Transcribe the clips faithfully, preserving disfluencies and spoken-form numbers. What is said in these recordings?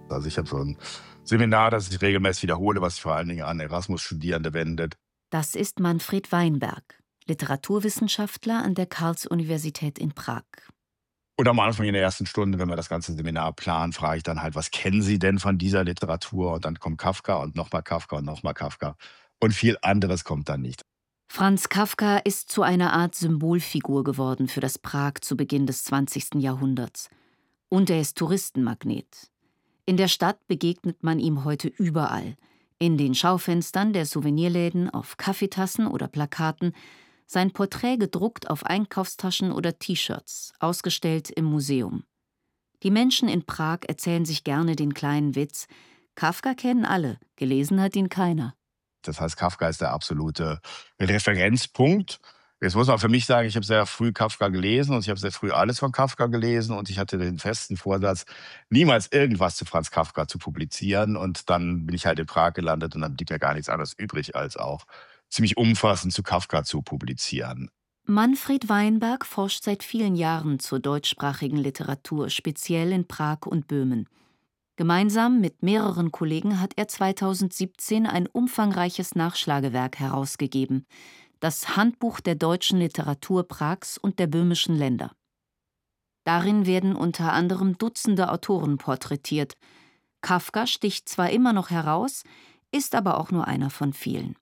Also ich habe so ein Seminar, das ich regelmäßig wiederhole, was sich vor allen Dingen an Erasmus-Studierende wendet. Das ist Manfred Weinberg, Literaturwissenschaftler an der Karls-Universität in Prag. Und am Anfang in der ersten Stunde, wenn wir das ganze Seminar planen, frage ich dann halt: „Was kennen Sie denn von dieser Literatur?“ Und dann kommt Kafka und nochmal Kafka und nochmal Kafka. Und viel anderes kommt dann nicht. Franz Kafka ist zu einer Art Symbolfigur geworden für das Prag zu Beginn des zwanzigsten Jahrhunderts. Und er ist Touristenmagnet. In der Stadt begegnet man ihm heute überall. In den Schaufenstern der Souvenirläden, auf Kaffeetassen oder Plakaten, sein Porträt gedruckt auf Einkaufstaschen oder T-Shirts, ausgestellt im Museum. Die Menschen in Prag erzählen sich gerne den kleinen Witz: Kafka kennen alle, gelesen hat ihn keiner. Das heißt, Kafka ist der absolute Referenzpunkt. Jetzt muss man für mich sagen, ich habe sehr früh Kafka gelesen und ich habe sehr früh alles von Kafka gelesen und ich hatte den festen Vorsatz, niemals irgendwas zu Franz Kafka zu publizieren. Und dann bin ich halt in Prag gelandet und dann blieb mir gar nichts anderes übrig, als auch ziemlich umfassend zu Kafka zu publizieren. Manfred Weinberg forscht seit vielen Jahren zur deutschsprachigen Literatur, speziell in Prag und Böhmen. Gemeinsam mit mehreren Kollegen hat er zweitausendsiebzehn ein umfangreiches Nachschlagewerk herausgegeben, das Handbuch der deutschen Literatur Prags und der böhmischen Länder. Darin werden unter anderem Dutzende Autoren porträtiert. Kafka sticht zwar immer noch heraus, ist aber auch nur einer von vielen.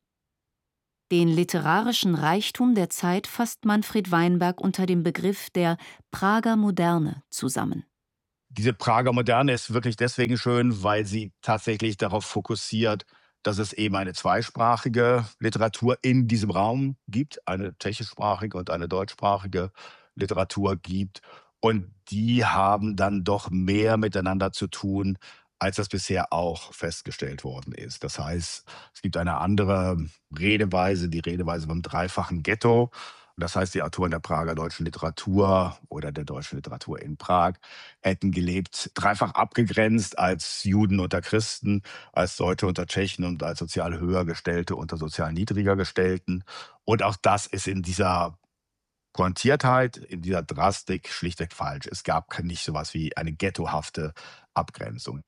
Den literarischen Reichtum der Zeit fasst Manfred Weinberg unter dem Begriff der Prager Moderne zusammen. Diese Prager Moderne ist wirklich deswegen schön, weil sie tatsächlich darauf fokussiert, dass es eben eine zweisprachige Literatur in diesem Raum gibt, eine tschechischsprachige und eine deutschsprachige Literatur gibt. Und die haben dann doch mehr miteinander zu tun, als das bisher auch festgestellt worden ist. Das heißt, es gibt eine andere Redeweise, die Redeweise vom dreifachen Ghetto. Das heißt, die Autoren der Prager deutschen Literatur oder der deutschen Literatur in Prag hätten gelebt, dreifach abgegrenzt als Juden unter Christen, als Deutsche unter Tschechen und als sozial höher Gestellte unter sozial niedriger Gestellten. Und auch das ist in dieser Pointiertheit, in dieser Drastik schlichtweg falsch. Es gab nicht so was wie eine ghettohafte Abgrenzung.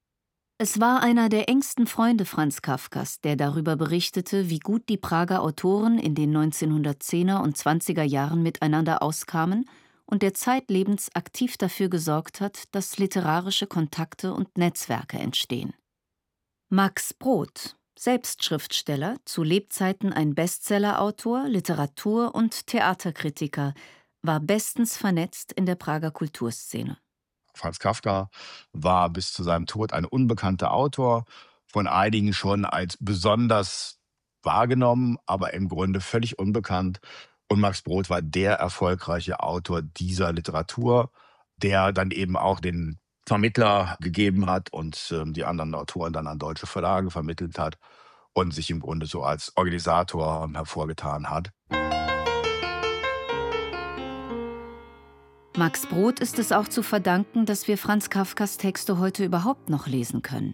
Es war einer der engsten Freunde Franz Kafkas, der darüber berichtete, wie gut die Prager Autoren in den neunzehnhundertzehner und zwanziger Jahren miteinander auskamen und der zeitlebens aktiv dafür gesorgt hat, dass literarische Kontakte und Netzwerke entstehen. Max Brod, selbst Schriftsteller, zu Lebzeiten ein Bestsellerautor, Literatur- und Theaterkritiker, war bestens vernetzt in der Prager Kulturszene. Franz Kafka war bis zu seinem Tod ein unbekannter Autor, von einigen schon als besonders wahrgenommen, aber im Grunde völlig unbekannt. Und Max Brod war der erfolgreiche Autor dieser Literatur, der dann eben auch den Vermittler gegeben hat und ähm, die anderen Autoren dann an deutsche Verlage vermittelt hat und sich im Grunde so als Organisator hervorgetan hat. Max Brod ist es auch zu verdanken, dass wir Franz Kafkas Texte heute überhaupt noch lesen können.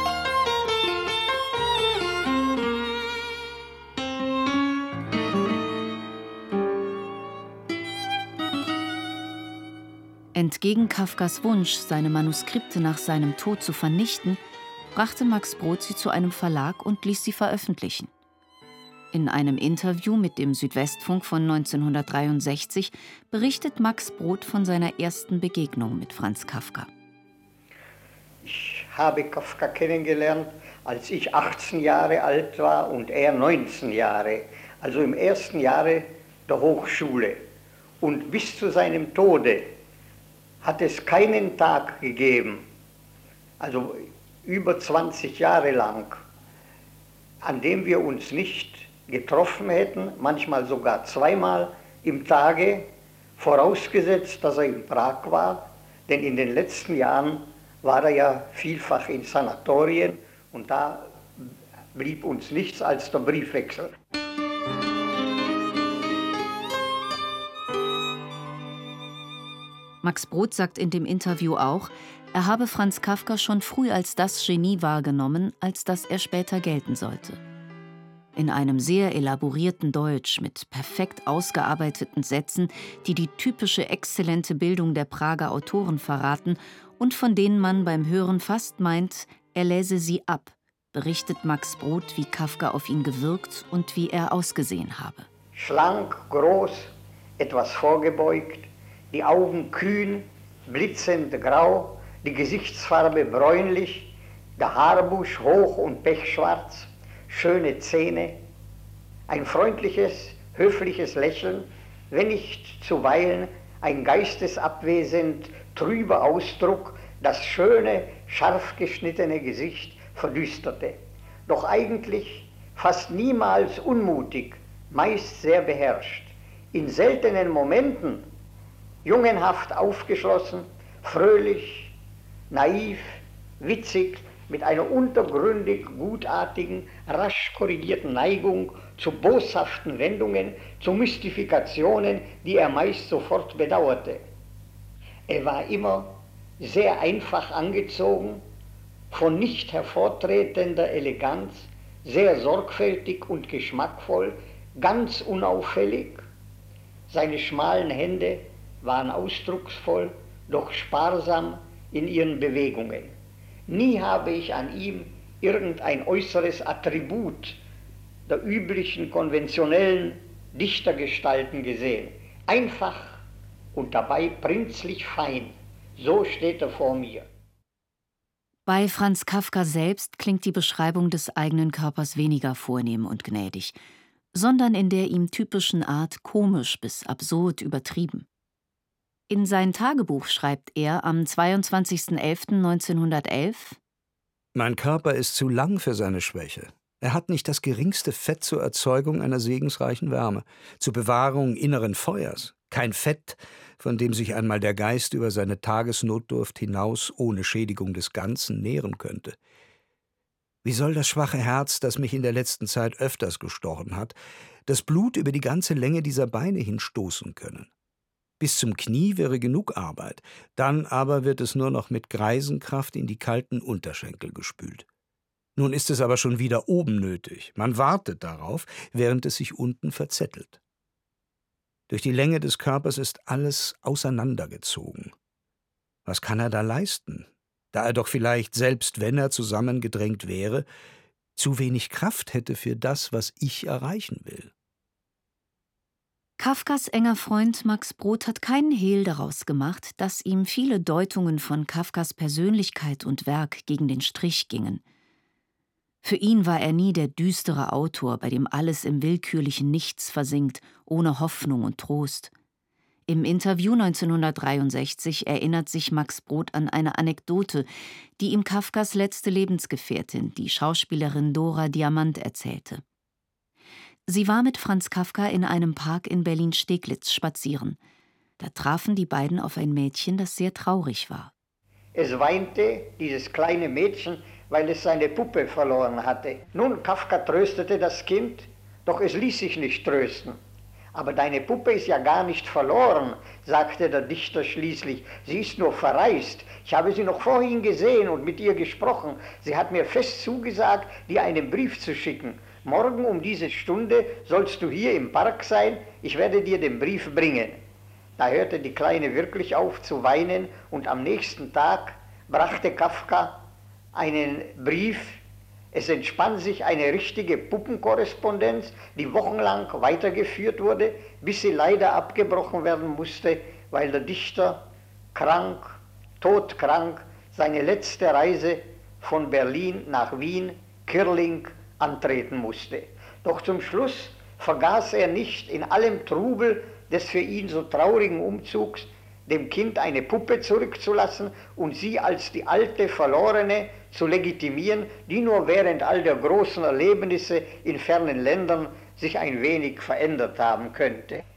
Entgegen Kafkas Wunsch, seine Manuskripte nach seinem Tod zu vernichten, brachte Max Brod sie zu einem Verlag und ließ sie veröffentlichen. In einem Interview mit dem Südwestfunk von neunzehnhundertdreiundsechzig berichtet Max Brod von seiner ersten Begegnung mit Franz Kafka. Ich habe Kafka kennengelernt, als ich achtzehn Jahre alt war und er neunzehn Jahre, also im ersten Jahre der Hochschule. Und bis zu seinem Tode hat es keinen Tag gegeben, also über zwanzig Jahre lang, an dem wir uns nicht getroffen hätten, manchmal sogar zweimal im Tage, vorausgesetzt, dass er in Prag war, denn in den letzten Jahren war er ja vielfach in Sanatorien und da blieb uns nichts als der Briefwechsel. Max Brod sagt in dem Interview auch, er habe Franz Kafka schon früh als das Genie wahrgenommen, als das er später gelten sollte. in einem sehr elaborierten Deutsch mit perfekt ausgearbeiteten Sätzen, die die typische exzellente Bildung der Prager Autoren verraten und von denen man beim Hören fast meint, er läse sie ab, berichtet Max Brod, wie Kafka auf ihn gewirkt und wie er ausgesehen habe. Schlank, groß, etwas vorgebeugt, die Augen kühn, blitzend grau, die Gesichtsfarbe bräunlich, der Haarbusch hoch und pechschwarz, schöne Zähne, ein freundliches, höfliches Lächeln, wenn nicht zuweilen ein geistesabwesend trüber Ausdruck, das schöne, scharf geschnittene Gesicht verdüsterte. Doch eigentlich fast niemals unmutig, meist sehr beherrscht. In seltenen Momenten jungenhaft aufgeschlossen, fröhlich, naiv, witzig, mit einer untergründig gutartigen, rasch korrigierten Neigung zu boshaften Wendungen, zu Mystifikationen, die er meist sofort bedauerte. Er war immer sehr einfach angezogen, von nicht hervortretender Eleganz, sehr sorgfältig und geschmackvoll, ganz unauffällig. Seine schmalen Hände waren ausdrucksvoll, doch sparsam in ihren Bewegungen. Nie habe ich an ihm irgendein äußeres Attribut der üblichen konventionellen Dichtergestalten gesehen. Einfach und dabei prinzlich fein. So steht er vor mir. Bei Franz Kafka selbst klingt die Beschreibung des eigenen Körpers weniger vornehm und gnädig, sondern in der ihm typischen Art komisch bis absurd übertrieben. In sein Tagebuch schreibt er am zweiundzwanzigsten elften neunzehnhundertelf: Mein Körper ist zu lang für seine Schwäche. Er hat nicht das geringste Fett zur Erzeugung einer segensreichen Wärme, zur Bewahrung inneren Feuers. Kein Fett, von dem sich einmal der Geist über seine Tagesnotdurft hinaus ohne Schädigung des Ganzen nähren könnte. Wie soll das schwache Herz, das mich in der letzten Zeit öfters gestochen hat, das Blut über die ganze Länge dieser Beine hinstoßen können? Bis zum Knie wäre genug Arbeit, dann aber wird es nur noch mit Greisenkraft in die kalten Unterschenkel gespült. Nun ist es aber schon wieder oben nötig. Man wartet darauf, während es sich unten verzettelt. Durch die Länge des Körpers ist alles auseinandergezogen. Was kann er da leisten, da er doch vielleicht, selbst wenn er zusammengedrängt wäre, zu wenig Kraft hätte für das, was ich erreichen will? Kafkas enger Freund Max Brod hat keinen Hehl daraus gemacht, dass ihm viele Deutungen von Kafkas Persönlichkeit und Werk gegen den Strich gingen. Für ihn war er nie der düstere Autor, bei dem alles im willkürlichen Nichts versinkt, ohne Hoffnung und Trost. Im Interview neunzehnhundertdreiundsechzig erinnert sich Max Brod an eine Anekdote, die ihm Kafkas letzte Lebensgefährtin, die Schauspielerin Dora Diamant, erzählte. Sie war mit Franz Kafka in einem Park in Berlin-Steglitz spazieren. Da trafen die beiden auf ein Mädchen, das sehr traurig war. Es weinte, dieses kleine Mädchen, weil es seine Puppe verloren hatte. Nun, Kafka tröstete das Kind, doch es ließ sich nicht trösten. Aber deine Puppe ist ja gar nicht verloren, sagte der Dichter schließlich. Sie ist nur verreist. Ich habe sie noch vorhin gesehen und mit ihr gesprochen. Sie hat mir fest zugesagt, dir einen Brief zu schicken. Morgen um diese Stunde sollst du hier im Park sein, ich werde dir den Brief bringen. Da hörte die Kleine wirklich auf zu weinen und am nächsten Tag brachte Kafka einen Brief. Es entspann sich eine richtige Puppenkorrespondenz, die wochenlang weitergeführt wurde, bis sie leider abgebrochen werden musste, weil der Dichter krank, todkrank, seine letzte Reise von Berlin nach Wien, Kirling, antreten musste. Doch zum Schluss vergaß er nicht in allem Trubel des für ihn so traurigen Umzugs, dem Kind eine Puppe zurückzulassen und sie als die alte Verlorene zu legitimieren, die nur während all der großen Erlebnisse in fernen Ländern sich ein wenig verändert haben könnte.